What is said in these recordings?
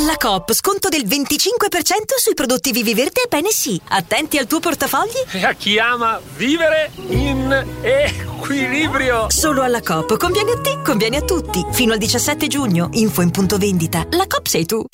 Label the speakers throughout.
Speaker 1: Alla Coop, sconto del 25% sui prodotti Viviverde e Pene-Sì. Attenti al tuo portafogli.
Speaker 2: E a chi ama vivere in equilibrio.
Speaker 1: Solo alla Coop. Conviene a te, conviene a tutti. Fino al 17 giugno. Info in punto vendita. La Coop sei tu.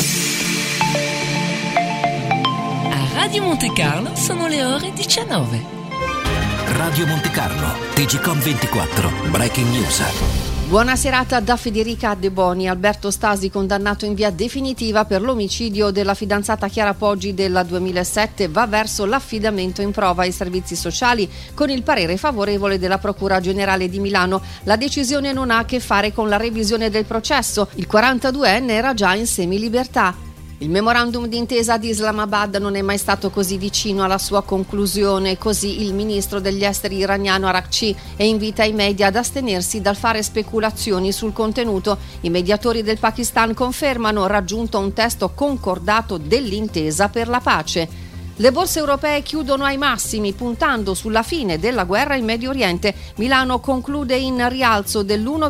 Speaker 3: A Radio Monte Carlo sono le ore 19.
Speaker 4: Radio Monte Carlo, TGcom 24, Breaking News.
Speaker 5: Buona serata da Federica De Boni. Alberto Stasi condannato in via definitiva per l'omicidio della fidanzata Chiara Poggi del 2007 va verso l'affidamento in prova ai servizi sociali con il parere favorevole della Procura Generale di Milano. La decisione non ha a che fare con la revisione del processo. Il 42enne era già in semilibertà. Il memorandum d'intesa di Islamabad non è mai stato così vicino alla sua conclusione, così il ministro degli esteri iraniano Araghchi e invita i media ad astenersi dal fare speculazioni sul contenuto. I mediatori del Pakistan confermano raggiunto un testo concordato dell'intesa per la pace. Le borse europee chiudono ai massimi, puntando sulla fine della guerra in Medio Oriente. Milano conclude in rialzo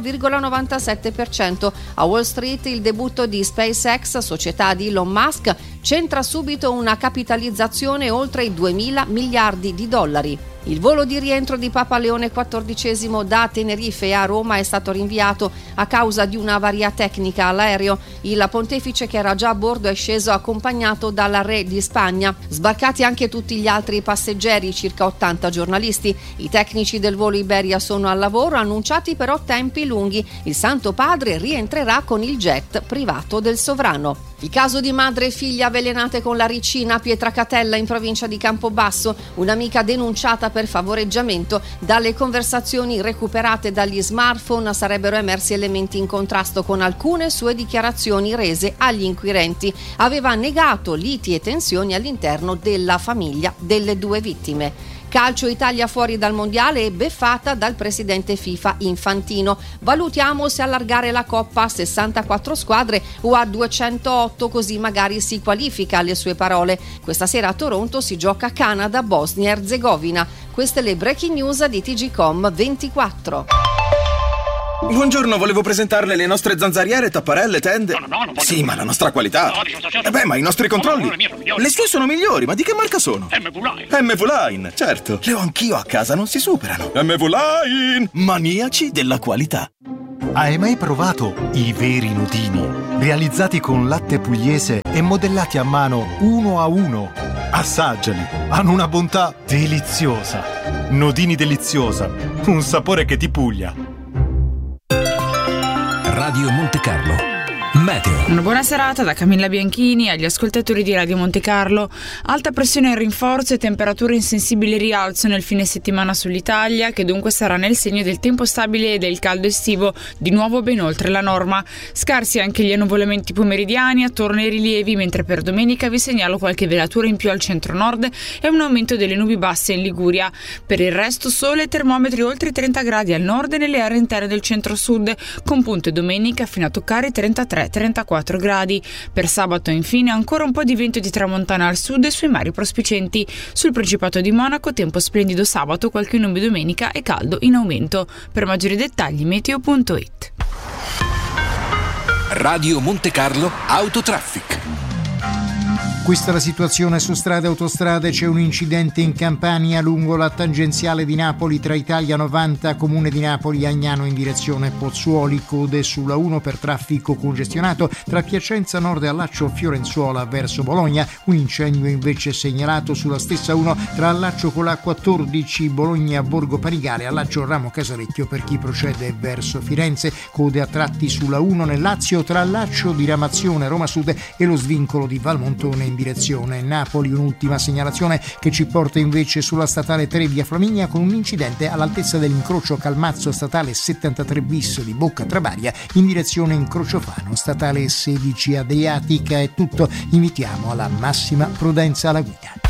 Speaker 5: dell'1,97%. A Wall Street il debutto di SpaceX, società di Elon Musk, centra subito una capitalizzazione oltre i 2.000 miliardi di dollari. Il volo di rientro di Papa Leone XIV da Tenerife a Roma è stato rinviato a causa di un'avaria tecnica all'aereo. Il pontefice, che era già a bordo, è sceso accompagnato dalla Re di Spagna. Sbarcati anche tutti gli altri passeggeri, circa 80 giornalisti. I tecnici del volo Iberia sono al lavoro, annunciati però tempi lunghi. Il Santo Padre rientrerà con il jet privato del sovrano. Il caso di madre e figlia avvelenate con la ricina a Pietracatella in provincia di Campobasso, un'amica denunciata per favoreggiamento. Dalle conversazioni recuperate dagli smartphone sarebbero emersi elementi in contrasto con alcune sue dichiarazioni rese agli inquirenti. Aveva negato liti e tensioni all'interno della famiglia delle due vittime. Calcio, Italia fuori dal mondiale e beffata dal presidente FIFA Infantino. Valutiamo se allargare la Coppa a 64 squadre o a 208, così magari si qualifica, le sue parole. Questa sera a Toronto si gioca Canada, Bosnia e Erzegovina. Queste le breaking news di TGcom 24.
Speaker 6: Buongiorno, volevo presentarle le nostre zanzariere, tapparelle, tende.
Speaker 7: No, non voglio.
Speaker 6: Sì, ma la nostra qualità. Ma i nostri controlli.
Speaker 7: No, le mie sono migliori.
Speaker 6: Le sue sono migliori, ma di che marca sono? MV-Line, certo. Le ho anch'io a casa, non si superano. MV-Line, maniaci della qualità.
Speaker 8: Hai mai provato i veri nodini? Realizzati con latte pugliese e modellati a mano uno a uno. Assaggiali, hanno una bontà deliziosa. Nodini deliziosa, un sapore che ti puglia.
Speaker 4: Radio Monte Carlo. Meteo.
Speaker 9: Una buona serata da Camilla Bianchini agli ascoltatori di Radio Monte Carlo. Alta pressione in rinforzo e temperature in sensibile rialzo nel fine settimana sull'Italia, che dunque sarà nel segno del tempo stabile e del caldo estivo, di nuovo ben oltre la norma. Scarsi anche gli annuvolamenti pomeridiani attorno ai rilievi, mentre per domenica vi segnalo qualche velatura in più al centro-nord e un aumento delle nubi basse in Liguria. Per il resto sole e termometri oltre i 30 gradi al nord e nelle aree interne del centro-sud, con punte domenica fino a toccare i 33-34 gradi. Per sabato infine ancora un po' di vento di tramontana al sud e sui mari prospicenti. Sul Principato di Monaco tempo splendido sabato, qualche nube domenica e caldo in aumento. Per maggiori dettagli meteo.it.
Speaker 4: Radio Monte Carlo Autotraffic.
Speaker 10: Questa è la situazione su strade e autostrade. C'è un incidente in Campania lungo la tangenziale di Napoli tra Italia 90, Comune di Napoli, Agnano in direzione Pozzuoli. Code sulla 1 per traffico congestionato tra Piacenza Nord e Allaccio Fiorenzuola verso Bologna. Un incendio invece segnalato sulla stessa 1 tra Allaccio con la 14 Bologna Borgo Panigale, Allaccio Ramo Casalecchio per chi procede verso Firenze. Code a tratti sulla 1 nel Lazio tra Allaccio di Ramazione Roma Sud e lo svincolo di Valmontone in direzione Napoli. Un'ultima segnalazione che ci porta invece sulla statale 3 via Flaminia con un incidente all'altezza dell'incrocio Calmazzo statale 73 bis di Bocca Travaria in direzione Incrocio Fano. Statale 16 Adriatica è tutto, invitiamo alla massima prudenza alla guida.